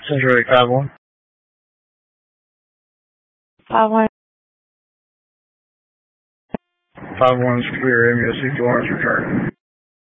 Century 5-1. 5-1. 5-1 is clear. MSC Lawrence return.